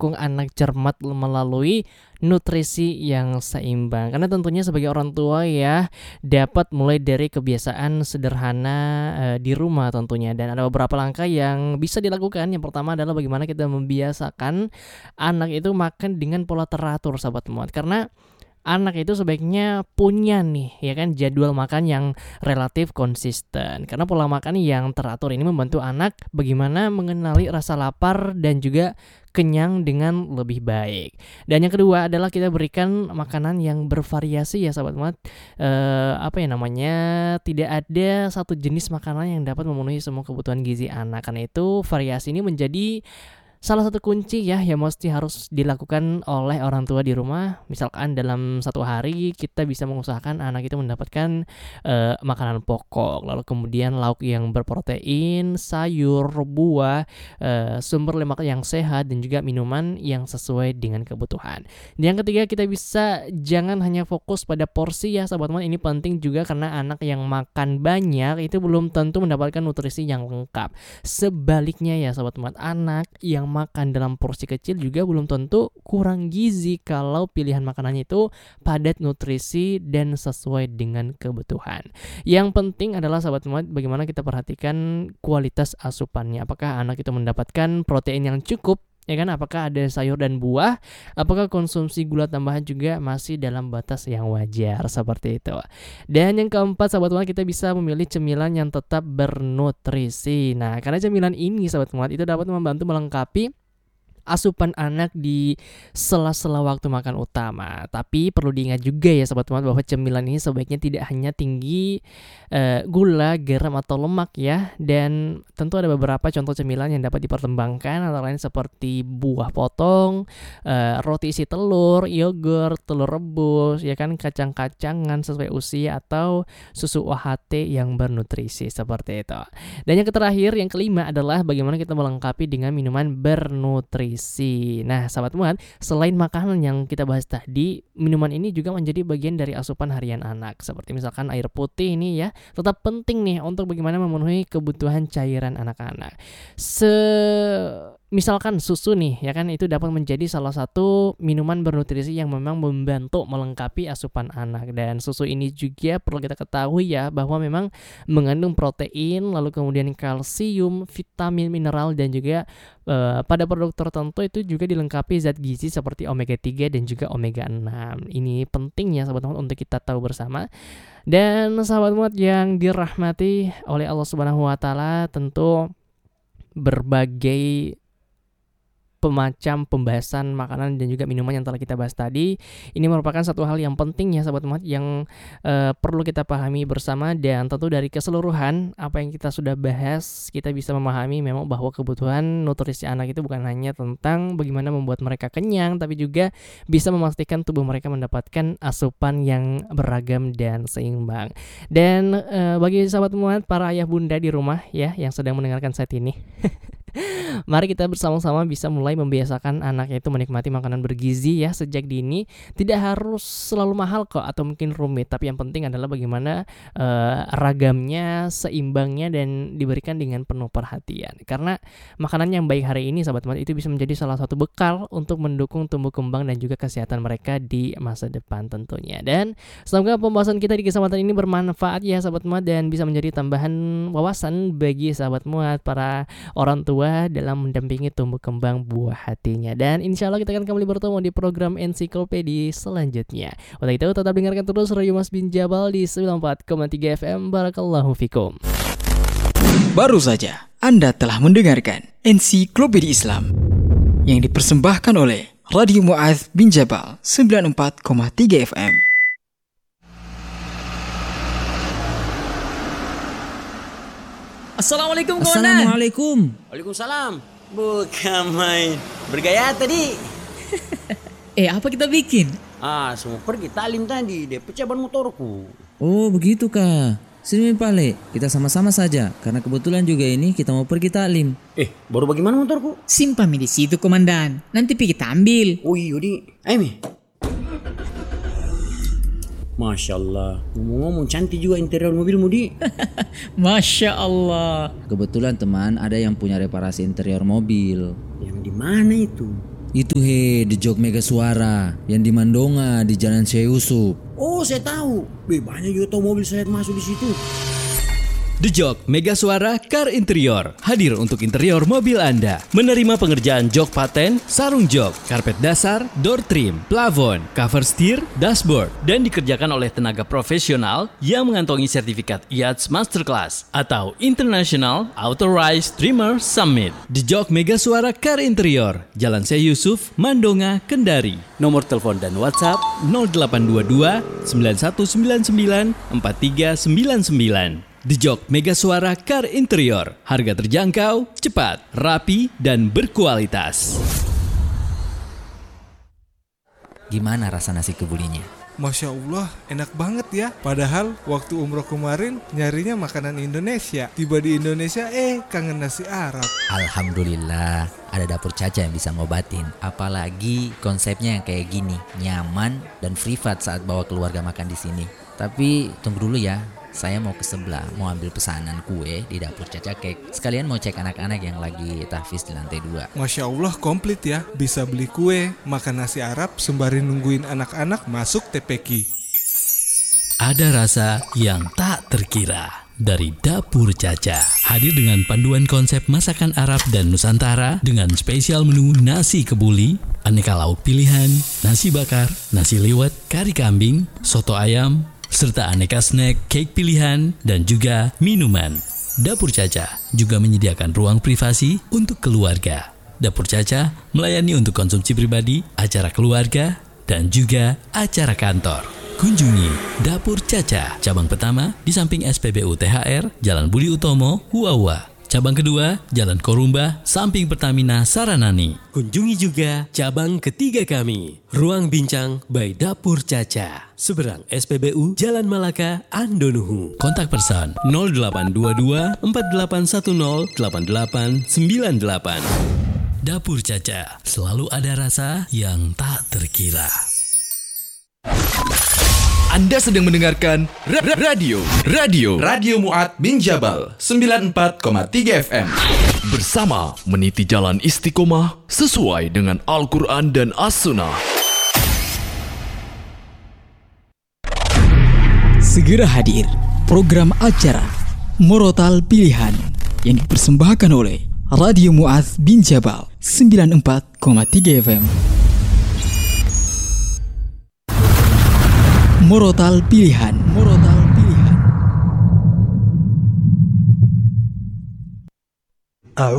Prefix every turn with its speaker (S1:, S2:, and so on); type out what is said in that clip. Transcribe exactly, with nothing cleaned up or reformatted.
S1: mendukung anak cermat melalui nutrisi yang seimbang. Karena tentunya sebagai orang tua ya dapat mulai dari kebiasaan sederhana uh, di rumah tentunya, dan ada beberapa langkah yang bisa dilakukan. Yang pertama adalah bagaimana kita membiasakan anak itu makan dengan pola teratur, sahabat muat. Karena anak itu sebaiknya punya nih ya kan jadwal makan yang relatif konsisten. Karena pola makan yang teratur ini membantu anak bagaimana mengenali rasa lapar dan juga kenyang dengan lebih baik. Dan yang kedua adalah kita berikan makanan yang bervariasi ya sahabat muat. Eh, apa ya namanya? Tidak ada satu jenis makanan yang dapat memenuhi semua kebutuhan gizi anak. Karena itu variasi ini menjadi salah satu kunci ya yang mesti harus dilakukan oleh orang tua di rumah. Misalkan dalam satu hari kita bisa mengusahakan anak itu mendapatkan uh, makanan pokok, lalu kemudian lauk yang berprotein, sayur, buah, uh, sumber lemak yang sehat, dan juga minuman yang sesuai dengan kebutuhan. Dan yang ketiga, kita bisa jangan hanya fokus pada porsi ya sahabat teman. Ini penting juga karena anak yang makan banyak itu belum tentu mendapatkan nutrisi yang lengkap. Sebaliknya ya sahabat teman, anak yang makan dalam porsi kecil juga belum tentu kurang gizi kalau pilihan makanannya itu padat nutrisi dan sesuai dengan kebutuhan. Yang penting adalah sahabat semua bagaimana kita perhatikan kualitas asupannya. Apakah anak itu mendapatkan protein yang cukup, ya kan? Apakah ada sayur dan buah? Apakah konsumsi gula tambahan juga masih dalam batas yang wajar, seperti itu. Dan yang keempat sahabat teman, kita bisa memilih cemilan yang tetap bernutrisi. Nah, karena cemilan ini sahabat teman itu dapat membantu melengkapi asupan anak di sela-sela waktu makan utama. Tapi perlu diingat juga ya sahabat teman bahwa cemilan ini sebaiknya tidak hanya tinggi uh, gula, garam atau lemak ya. Dan tentu ada beberapa contoh cemilan yang dapat dipertimbangkan, antara lain seperti buah potong, uh, roti isi telur, yogurt, telur rebus, ya kan, kacang-kacangan sesuai usia, atau susu O H T yang bernutrisi, seperti itu. Dan yang terakhir, yang kelima adalah bagaimana kita melengkapi dengan minuman bernutrisi. Nah, sahabat muat, selain makanan yang kita bahas tadi, minuman ini juga menjadi bagian dari asupan harian anak. Seperti misalkan air putih ini ya, tetap penting nih untuk bagaimana memenuhi kebutuhan cairan anak-anak. Se Misalkan susu nih, ya kan, itu dapat menjadi salah satu minuman bernutrisi yang memang membantu melengkapi asupan anak. Dan susu ini juga perlu kita ketahui ya, bahwa memang mengandung protein, lalu kemudian kalsium, vitamin, mineral, dan juga uh, pada produk tertentu itu juga dilengkapi zat gizi seperti omega tiga dan juga omega enam. Ini penting ya sahabat teman untuk kita tahu bersama. Dan sahabat muat yang dirahmati oleh Allah Subhanahu wa taala, tentu berbagai pemacam pembahasan makanan dan juga minuman yang telah kita bahas tadi ini merupakan satu hal yang penting ya sahabat teman, yang uh, perlu kita pahami bersama. Dan tentu dari keseluruhan apa yang kita sudah bahas, kita bisa memahami memang bahwa kebutuhan nutrisi anak itu bukan hanya tentang bagaimana membuat mereka kenyang, tapi juga bisa memastikan tubuh mereka mendapatkan asupan yang beragam dan seimbang. Dan uh, bagi sahabat teman, para ayah bunda di rumah ya yang sedang mendengarkan saat ini mari kita bersama-sama bisa mulai membiasakan anak itu menikmati makanan bergizi ya sejak dini. Tidak harus selalu mahal kok atau mungkin rumit, tapi yang penting adalah bagaimana uh, ragamnya, seimbangnya, dan diberikan dengan penuh perhatian. Karena makanan yang baik hari ini sahabat teman itu bisa menjadi salah satu bekal untuk mendukung tumbuh kembang dan juga kesehatan mereka di masa depan tentunya. Dan semoga pembahasan kita di kesempatan ini bermanfaat ya sahabat teman, dan bisa menjadi tambahan wawasan bagi sahabat muat para orang tua dalam mendampingi tumbuh kembang buah hatinya. Dan insya Allah kita akan kembali bertemu di program Ensiklopedi selanjutnya. Untuk itu tetap dengarkan terus Radio Mas bin Jabal di sembilan puluh empat koma tiga F M. Barakallahu fikum.
S2: Baru saja Anda telah mendengarkan Ensiklopedi Islam yang dipersembahkan oleh Radio Mu'adz bin Jabal sembilan puluh empat koma tiga F M.
S3: Assalamualaikum kawan.
S4: Assalamualaikum.
S3: Waalaikumsalam. Bukan main. Bergaya tadi.
S4: Eh, apa kita bikin?
S3: Ah, semua pergi talim tadi. Dia pecah ban motorku.
S4: Oh, begitu kah? Sini Pale, kita sama-sama saja. Karena kebetulan juga ini kita mau pergi taklim.
S3: Eh, baru bagaimana motorku?
S5: Simpan mi di situ komandan. Nanti pergi kita ambil.
S3: Oh iya, di. Ayo mi. Masya Allah, ngomong-ngomong cantik juga interior mobilmu di.
S5: Masya Allah.
S4: Kebetulan teman ada yang punya reparasi interior mobil.
S3: Yang di mana itu?
S4: Itu he, The Jok Mega Suara yang di Mandonga di Jalan Syekh Yusuf.
S3: Oh, saya tahu. Be, banyak juga tahu mobil saya masuk di situ.
S6: The Jok Mega Suara Car Interior hadir untuk interior mobil Anda. Menerima pengerjaan jok paten, sarung jok, karpet dasar, door trim, plafon, cover steer, dashboard, dan dikerjakan oleh tenaga profesional yang mengantongi sertifikat I A T S Masterclass atau International Authorized Trimmer Summit. The Jok Mega Suara Car Interior, Jalan Syekh Yusuf, Mandonga, Kendari. Nomor telepon dan WhatsApp nol delapan dua dua sembilan satu sembilan sembilan empat tiga sembilan sembilan. The Jok Mega Suara Car Interior. Harga terjangkau, cepat, rapi, dan berkualitas.
S4: Gimana rasa nasi kebulinya?
S7: Masya Allah, enak banget ya. Padahal waktu umroh kemarin nyarinya makanan Indonesia. Tiba di Indonesia, eh kangen nasi Arab.
S8: Alhamdulillah, ada Dapur Caca yang bisa ngobatin. Apalagi konsepnya yang kayak gini, nyaman dan privat saat bawa keluarga makan di sini. Tapi tunggu dulu ya. Saya mau ke sebelah, mau ambil pesanan kue di Dapur Caca Cake. Sekalian mau cek anak-anak yang lagi tahfiz di lantai dua.
S7: Masya Allah, komplit ya. Bisa beli kue, makan nasi Arab, sembari nungguin anak-anak masuk T P Q.
S6: Ada rasa yang tak terkira dari Dapur Caca. Hadir dengan panduan konsep masakan Arab dan Nusantara dengan spesial menu nasi kebuli, aneka lauk pilihan, nasi bakar, nasi liwet, kari kambing, soto ayam, serta aneka snack, cake pilihan, dan juga minuman. Dapur Caca juga menyediakan ruang privasi untuk keluarga. Dapur Caca melayani untuk konsumsi pribadi, acara keluarga, dan juga acara kantor. Kunjungi Dapur Caca, cabang pertama di samping S P B U T H R, Jalan Budi Utomo, Huawa. Cabang kedua, Jalan Korumba, samping Pertamina Saranani. Kunjungi juga cabang ketiga kami, Ruang Bincang by Dapur Caca, seberang S P B U Jalan Malaka, Andonuhu. Kontak person nol delapan dua dua empat delapan satu nol delapan delapan sembilan delapan. Dapur Caca, selalu ada rasa yang tak terkira.
S9: Anda sedang mendengarkan ra- ra- radio Radio Radio Mu'ad bin Jabal sembilan puluh empat koma tiga F M. Bersama meniti jalan istiqomah sesuai dengan Al-Quran dan As-Sunnah.
S2: Segera hadir program acara Murotal Pilihan yang dipersembahkan oleh Radio Mu'ad bin Jabal sembilan puluh empat koma tiga F M. Murotal Pilihan, Murotal